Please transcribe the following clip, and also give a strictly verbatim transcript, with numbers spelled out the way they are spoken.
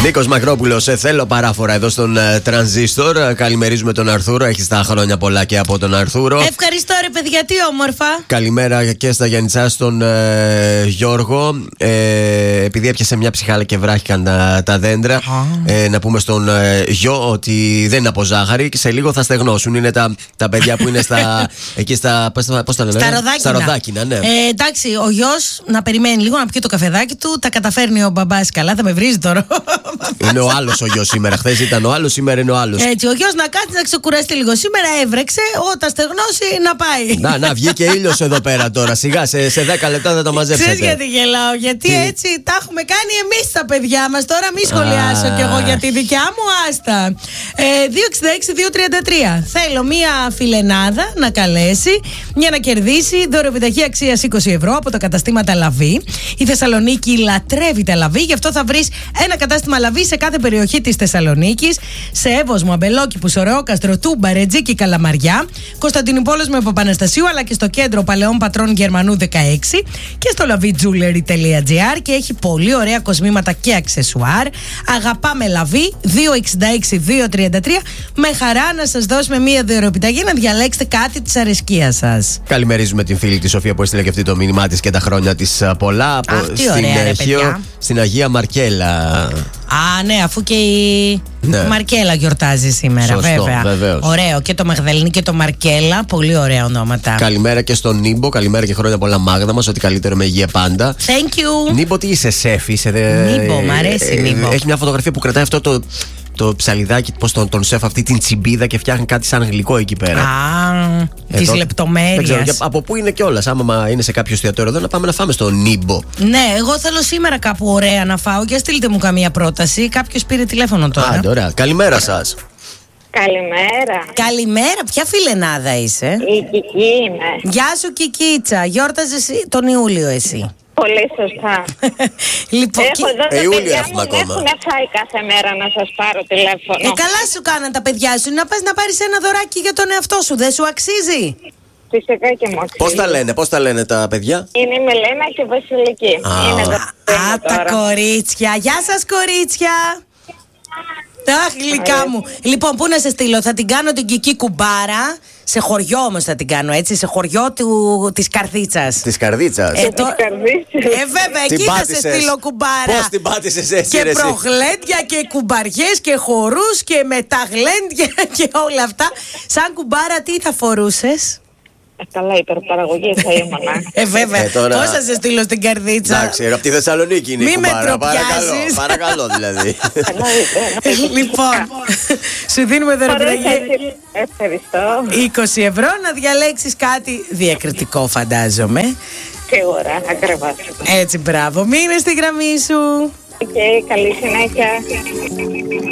Νίκος Μακρόπουλος, σε θέλω παράφορα εδώ στον Τρανζίστορ. Καλημερίζουμε τον Αρθούρο. Έχεις τα χρόνια πολλά και από τον Αρθούρο. Ευχαριστώ, ρε παιδιά, τι όμορφα. Καλημέρα και στα Γιαννιτσά στον ε, Γιώργο. Ε, επειδή έπιασε μια ψυχάλα και βράχηκαν τα, τα δέντρα, ε, να πούμε στον ε, γιο ότι δεν είναι από ζάχαρη και σε λίγο θα στεγνώσουν. Είναι τα, τα παιδιά που είναι στα. εκεί στα. Πώς τα λένε, στα ροδάκινα. Στα ροδάκινα, ναι. Ε, εντάξει, ο γιος να περιμένει λίγο να πιει το καφεδάκι του. Τα καταφέρνει ο μπαμπάς καλά, θα με βρίζει τώρα. Είναι ο άλλος ο γιος σήμερα. Χθες ήταν ο άλλος, σήμερα είναι ο άλλος. Έτσι, ο γιος να κάτσει να ξεκουραστεί λίγο. Σήμερα έβρεξε, όταν στεγνώσει να πάει. Να, να, βγήκε ήλιος εδώ πέρα τώρα. Σιγά, σε, σε δέκα λεπτά θα το μαζέψετε. Ξέρεις γιατί γελάω, γιατί τι? Έτσι τα έχουμε κάνει εμείς τα παιδιά μας. Τώρα μη σχολιάσω Α. κι εγώ για τη δικιά μου, άστα. Ε, δύο εξήντα έξι δύο τριάντα τρία. Θέλω μία φιλενάδα να καλέσει για να κερδίσει δωρεοπιταγή αξίας είκοσι ευρώ από τα καταστήματα Λαβή. Η Θεσσαλονίκη λατρεύει τα Λαβή, γι' αυτό θα βρεις ένα κατάστημα Λαβή σε κάθε περιοχή της Θεσσαλονίκης. Σε Εύωσμο, Αμπελόκηπο, Ωραιόκαστρο, Τούμπα, Ρετζίκη, Καλαμαριά, Κωνσταντινούπολος με Παπαναστασίου, αλλά και στο κέντρο Παλαιών Πατρών Γερμανού δεκαέξι και στο lavijewelry τελεία gr. Και έχει πολύ ωραία κοσμήματα και αξεσουάρ. Αγαπάμε Λαβή. Δύο εξήντα έξι δύο τριάντα τρία. Με χαρά να σας δώσουμε μία δωρεοπιταγή να διαλέξετε κάτι της αρεσκίας σας. Καλημερίζουμε την φίλη τη Σοφία που έστειλε και αυτή το μήνυμά της και τα χρόνια της πολλά. Αχ, τι ωραία, ρε, παιδιά. Στην Αγία Μαρκέλα. Α, ναι, αφού και η ναι. Μαρκέλα γιορτάζει σήμερα. Σωστό, βέβαια. βεβαίως. Ωραίο. Και το Μαγδαληνή και το Μαρκέλα. Πολύ ωραία ονόματα. Καλημέρα και στον Νίμπο. Καλημέρα και χρόνια πολλά, Μάγδα μας. Ό,τι καλύτερο με υγεία πάντα. Thank you. Νίμπο, τι είσαι, σεφ, είσαι. Δε... Νίμπο, μ' αρέσει ε, Νίμπο. Έχει μια φωτογραφία που κρατάει αυτό το. Το ψαλιδάκι, πώς τον, τον σεφ, αυτή την τσιμπίδα και φτιάχνει κάτι σαν γλυκό εκεί πέρα. Α, ε, της λεπτομέρειας. Από πού είναι κιόλας. Άμα είναι σε κάποιο εστιατόριο εδώ, να πάμε να φάμε στο Νίμπο. Ναι, εγώ θέλω σήμερα κάπου ωραία να φάω. Για στείλτε μου καμία πρόταση. Κάποιος πήρε τηλέφωνο τώρα. Α, ωραία. Καλημέρα σας. Καλημέρα. Καλημέρα, ποια φιλενάδα είσαι? Η Κική είμαι. Γεια σου Κικίτσα. Γιόρταζες τον Ιούλιο εσύ? Πολύ σωστά. Λοιπόν, Έχω εδώ τα Ιούλιο παιδιά έχουμε μου, ακόμα. έχουν φάει κάθε μέρα να σας πάρω τηλέφωνο. Ε, καλά σου κάναν τα παιδιά σου. Να πας να πάρεις ένα δωράκι για τον εαυτό σου. Δεν σου αξίζει? Φυσικά και μου αξίζει. Πώς τα λένε, πώς τα λένε τα παιδιά? Είναι η Μελένα και η Βασιλική. Α. Είναι τα Α, τα κορίτσια. Γεια σας κορίτσια. Αχ, γλυκά μου. Λοιπόν, πού να σε στείλω? Θα την κάνω την Κική κουμπάρα. Σε χωριό όμως θα την κάνω, έτσι. Σε χωριό του, της Καρδίτσας. Της Καρδίτσας. Ε, το... Καρδίτσας. ε, βέβαια, Την εκεί θα σε πάτησες. στείλω κουμπάρα. Πώς την πάτησες έτσι, Και ρε, εσύ? προγλέντια και κουμπαριές και χορούς και μεταγλέντια και όλα αυτά. Σαν κουμπάρα τι θα φορούσες? Ε, καλά, υπερπαραγωγή θα ήμουν. Ε, βέβαια. Ε, τώρα- Πώς θα σε στείλω στην Καρδίτσα? Εντάξει, από τη Θεσσαλονίκη είναι η Μη με κουμπάρα. Παρακαλώ, τροπιάσεις. παρακαλώ δηλαδή. Λοιπόν, σου δίνουμε δωρεπιταγή Ευχαριστώ. είκοσι ευρώ να διαλέξεις κάτι διακριτικό, φαντάζομαι. Σίγουρα, ακριβώς. Έτσι, μπράβο. Μείνε στη γραμμή σου. Και καλή συνέχεια.